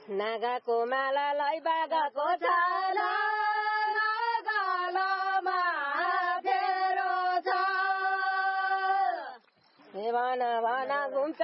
नागाको मालालाई बागाको छाला नागालोमा फेरो छ भन भन घुम्छ